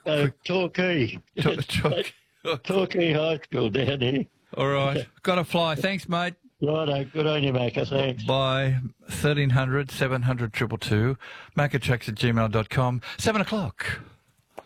Torquay. Torquay High School down here. All right. Got to fly. Thanks, mate. Righto, good on you, Macca. Thanks. Bye. 1300 700 222. Maccatracks@gmail.com. 7 o'clock.